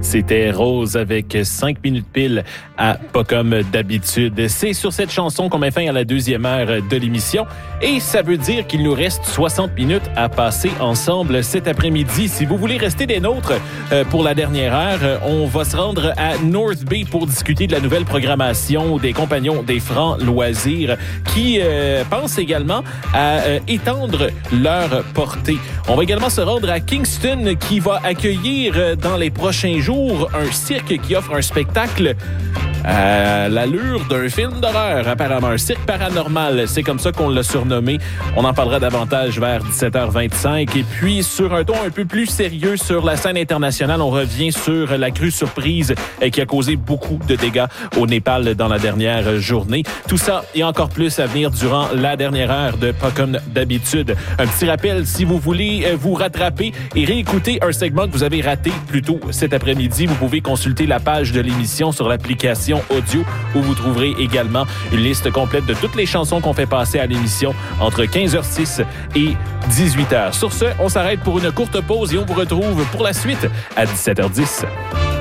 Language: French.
C'était Rose avec 5 minutes pile à Pas comme d'habitude. C'est sur cette chanson qu'on met fin à la deuxième heure de l'émission. Et ça veut dire qu'il nous reste 60 minutes à passer ensemble cet après-midi. Si vous voulez rester des nôtres pour la dernière heure, on va se rendre à North Bay pour discuter de la nouvelle programmation des Compagnons des Francs Loisirs qui pensent également à étendre leur portée. On va également se rendre à Kingston qui va accueillir dans les prochains jours un cirque qui offre un spectacle à l'allure d'un film d'horreur, apparemment. Un cirque paranormal, c'est comme ça qu'on l'a surnommé. On en parlera davantage vers 17h25. Et puis, sur un ton un peu plus sérieux sur la scène internationale, on revient sur la crue surprise qui a causé beaucoup de dégâts au Népal dans la dernière journée. Tout ça et encore plus à venir durant la dernière heure de Pas comme d'habitude. Un petit rappel, si vous voulez vous rattraper et réécouter un segment que vous avez raté plus tôt cet après-midi, vous pouvez consulter la page de l'émission sur l'application audio où vous trouverez également une liste complète de toutes les chansons qu'on fait passer à l'émission entre 15h06 et 18h. Sur ce, on s'arrête pour une courte pause et on vous retrouve pour la suite à 17h10.